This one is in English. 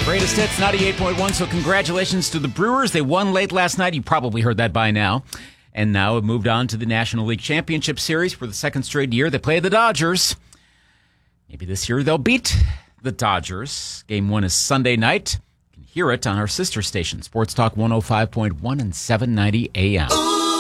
Greatest Hits 98.1. So congratulations to the Brewers. They won late last night. You probably heard that by now. And now have moved on to the National League Championship Series for the second straight year. They play the Dodgers. Maybe this year they'll beat the Dodgers. Game 1 is Sunday night. You can hear it on our sister station, Sports Talk 105.1 and 790 AM.